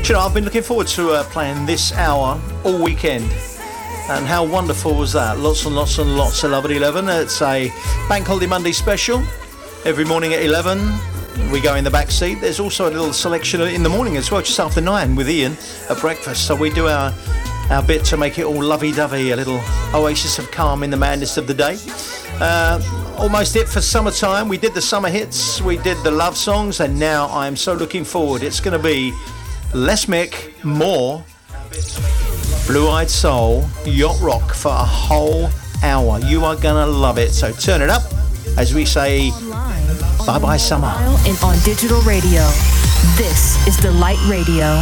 you know, I've been looking forward to playing this hour all weekend. And how wonderful was that? Lots and lots and lots of love at 11. It's a Bank Holiday Monday special. Every morning at 11, we go in the back seat. There's also a little selection in the morning as well, just after 9 with Ian at breakfast. So we do our bit to make it all lovey-dovey, a little oasis of calm in the madness of the day. Almost it for summertime. We did the summer hits, we did the love songs, and now I'm so looking forward. It's going to be less Mick, more Blue-Eyed Soul, Yacht Rock for a whole hour. You are going to love it. So turn it up as we say bye-bye summer. And on digital radio, this is Delight Radio.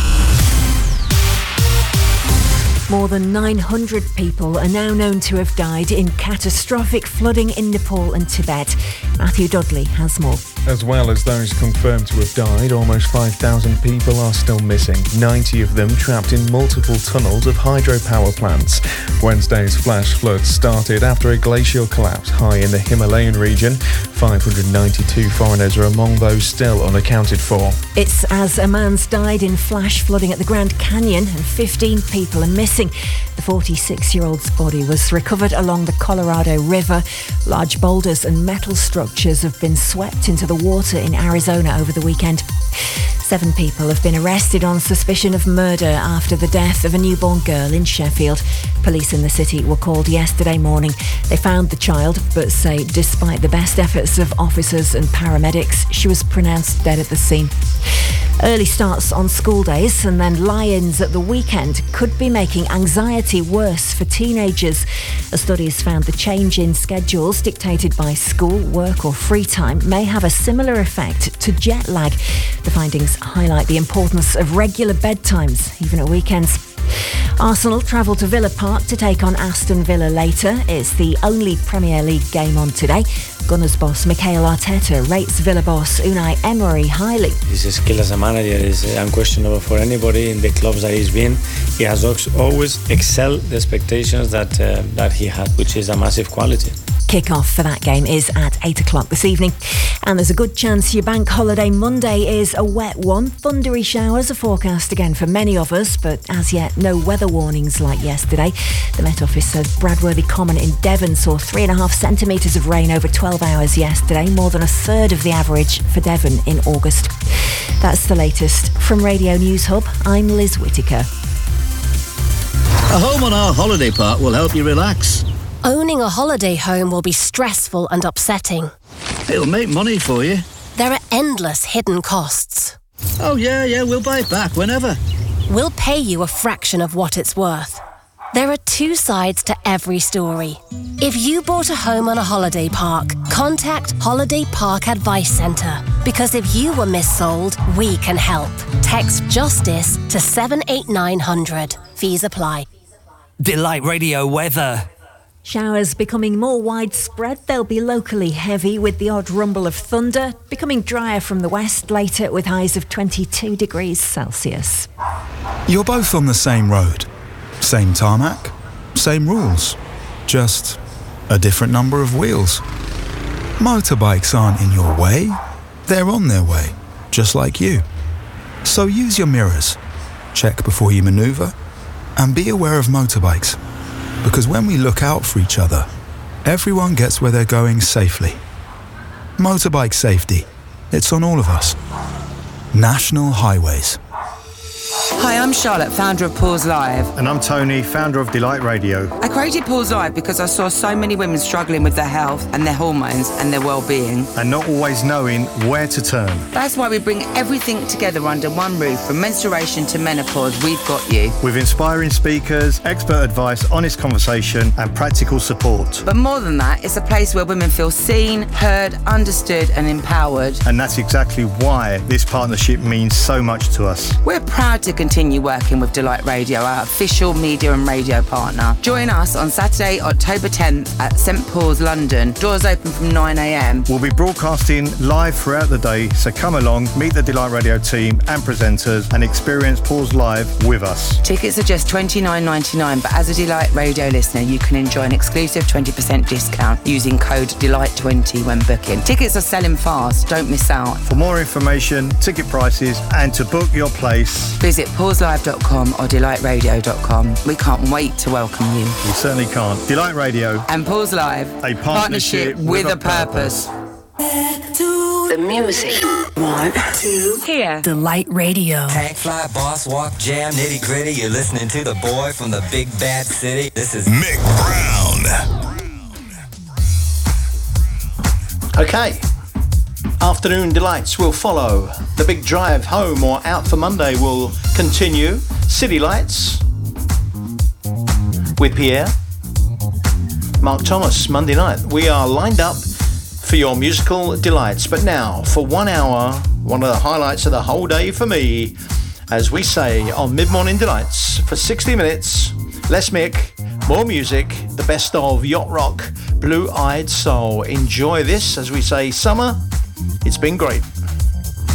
More than 900 people are now known to have died in catastrophic flooding in Nepal and Tibet. Matthew Dudley has more. As well as those confirmed to have died, almost 5,000 people are still missing, 90 of them trapped in multiple tunnels of hydropower plants. Wednesday's flash floods started after a glacial collapse high in the Himalayan region. 592 foreigners are among those still unaccounted for. It's as a man's died in flash flooding at the Grand Canyon and 15 people are missing. The 46-year-old's body was recovered along the Colorado River. Large boulders and metal structures have been swept into the water in Arizona over the weekend. 7 people have been arrested on suspicion of murder after the death of a newborn girl in Sheffield. Police in the city were called yesterday morning. They found the child, but say despite the best efforts of officers and paramedics, she was pronounced dead at the scene. Early starts on school days and then lie-ins at the weekend could be making anxiety worse for teenagers. A study has found the change in schedules dictated by school, work or free time may have a similar effect to jet lag. The findings highlight the importance of regular bedtimes, even at weekends. Arsenal travel to Villa Park to take on Aston Villa later. It's the only Premier League game on today. Gunners boss Mikel Arteta rates Villa boss Unai Emery highly. His skill as a manager is unquestionable for anybody in the clubs that he's been. He has always excelled the expectations that he had, which is a massive quality. Kick-off for that game is at 8 o'clock this evening. And there's a good chance your bank holiday Monday is a wet one. Thundery showers are forecast again for many of us, but as yet no weather warnings like yesterday. The Met Office says Bradworthy Common in Devon saw 3.5 centimetres of rain over 12 hours yesterday, more than a third of the average for Devon in August. That's the latest. From Radio News Hub, I'm Liz Whittaker. A home on our holiday park will help you relax. Owning a holiday home will be stressful and upsetting. It'll make money for you. There are endless hidden costs. Oh, yeah, we'll buy it back whenever. We'll pay you a fraction of what it's worth. There are 2 sides to every story. If you bought a home on a holiday park, contact Holiday Park Advice Centre. Because if you were missold, we can help. Text JUSTICE to 78900. Fees apply. Delight Radio weather. Showers becoming more widespread. They'll be locally heavy with the odd rumble of thunder, becoming drier from the west later with highs of 22 degrees Celsius. You're both on the same road. Same tarmac, same rules. Just a different number of wheels. Motorbikes aren't in your way. They're on their way, just like you. So use your mirrors. Check before you manoeuvre. And be aware of motorbikes. Because when we look out for each other, everyone gets where they're going safely. Motorbike safety. It's on all of us. National Highways. Hi, I'm Charlotte, founder of Pause Live. And I'm Tony, founder of Delight Radio. I created Pause Live because I saw so many women struggling with their health and their hormones and their well-being. And not always knowing where to turn. That's why we bring everything together under one roof. From menstruation to menopause, we've got you. With inspiring speakers, expert advice, honest conversation and practical support. But more than that, it's a place where women feel seen, heard, understood and empowered. And that's exactly why this partnership means so much to us. We're proud to continue continue working with Delight Radio, our official media and radio partner. Join us on Saturday, October 10th at St Paul's, London. Doors open from 9 a.m. We'll be broadcasting live throughout the day, so come along, meet the Delight Radio team and presenters and experience Pause Live with us. Tickets are just $29.99, but as a Delight Radio listener, you can enjoy an exclusive 20% discount using code DELIGHT20 when booking. Tickets are selling fast, don't miss out. For more information, ticket prices and to book your place, visit pauselive.com or delightradio.com. We can't wait to welcome you. We certainly can't. Delight Radio and Pause Live, a partnership with a purpose. Back to the music. 1, 2, here. Delight Radio. Tank fly, boss walk, jam, nitty gritty. You're listening to the boy from the big bad city. This is Mick Brown. Okay. Afternoon delights will follow. The big drive home or out for Monday will continue. City Lights with Pierre. Mark Thomas, Monday night. We are lined up for your musical delights. But now, for 1 hour, one of the highlights of the whole day for me, as we say on Mid-Morning Delights, for 60 minutes, less Mick, more music, the best of yacht rock, blue-eyed soul. Enjoy this, as we say, summer. It's been great.